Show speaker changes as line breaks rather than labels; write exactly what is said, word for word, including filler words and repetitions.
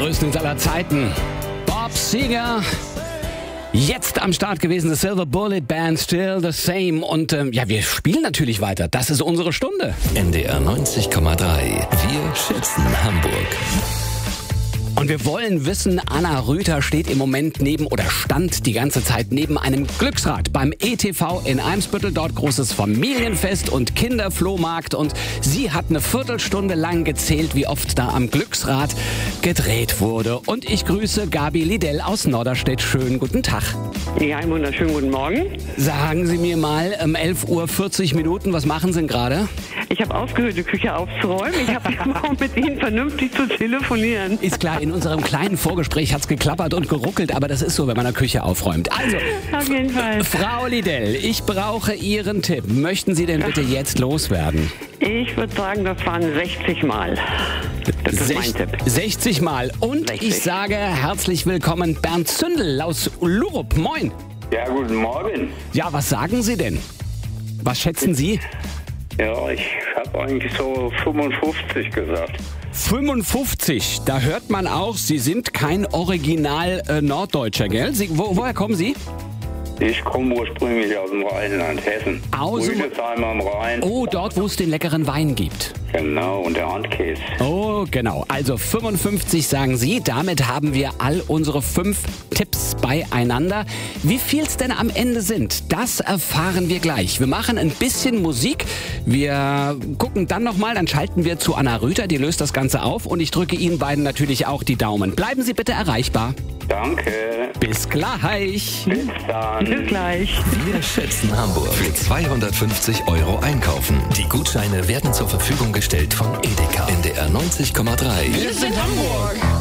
Größten aller Zeiten. Bob Seger. Jetzt am Start gewesen, The Silver Bullet Band, Still the Same. Und ähm, ja, wir spielen natürlich weiter. Das ist unsere Stunde.
N D R neunzig Komma drei. Wir schätzen Hamburg.
Und wir wollen wissen, Anna Rüther steht im Moment neben oder stand die ganze Zeit neben einem Glücksrad beim E T V in Eimsbüttel. Dort großes Familienfest und Kinderflohmarkt. Und sie hat eine Viertelstunde lang gezählt, wie oft da am Glücksrad gedreht wurde. Und ich grüße Gabi Lidell aus Norderstedt. Schönen guten Tag.
Ja, einen wunderschönen guten Morgen.
Sagen Sie mir mal, um elf Uhr vierzig Minuten, was machen Sie denn gerade?
Ich habe aufgehört, die Küche aufzuräumen. Ich habe vor, mit Ihnen vernünftig zu telefonieren.
Ist klar, in unserem kleinen Vorgespräch hat's geklappert und geruckelt, aber das ist so, wenn man eine Küche aufräumt. Also,
auf jeden Fall.
Frau Lidell, ich brauche Ihren Tipp. Möchten Sie denn bitte jetzt loswerden?
Ich würde sagen, das waren sechzig Mal. Das ist mein Tipp.
sechzig Mal. Und
sechzig.
Ich sage herzlich willkommen Bernd Zündel aus Lurup. Moin.
Ja, guten Morgen.
Ja, was sagen Sie denn? Was schätzen Sie?
Ja, ich habe eigentlich so fünfundfünfzig gesagt.
fünfundfünfzig, da hört man auch, Sie sind kein Original äh, Norddeutscher, gell? Sie, wo, woher kommen Sie?
Ich komme ursprünglich aus dem Rheinland, Hessen.
Aus dem-
Rüdesheim am Rhein.
Oh, dort, wo es den leckeren Wein gibt.
Genau, und der Handkäse.
Oh, genau. Also fünfundfünfzig sagen Sie. Damit haben wir all unsere fünf Tipps beieinander. Wie viel es denn am Ende sind, das erfahren wir gleich. Wir machen ein bisschen Musik. Wir gucken dann nochmal, dann schalten wir zu Anna Rüther. Die löst das Ganze auf. Und ich drücke Ihnen beiden natürlich auch die Daumen. Bleiben Sie bitte erreichbar.
Danke.
Bis gleich.
Bis dann.
Bis gleich.
Wir schätzen Hamburg. Für zweihundertfünfzig Euro einkaufen. Die Gutscheine werden zur Verfügung gestellt von Edeka. N D R neunzig Komma drei.
Wir sind Hamburg.